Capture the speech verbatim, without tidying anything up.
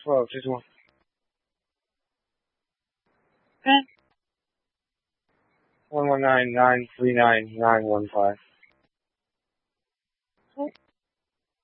twelve, just one. One one nine nine three nine nine one five.